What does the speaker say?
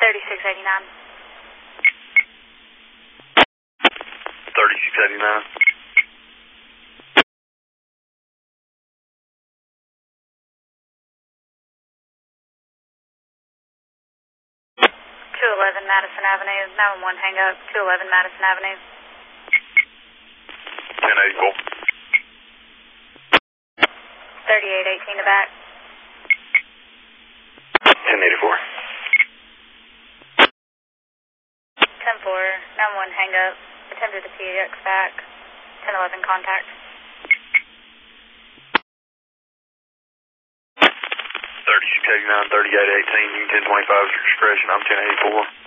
3689. 3689. 211 Madison Avenue. 911 hang up. 211 Madison Avenue. 1084. 3818 to back. 1084. 10-4. 911 hang up. Attempted to PX back. 1011 contact. 3689, 3818, you can 1025 at your discretion. I'm 1084.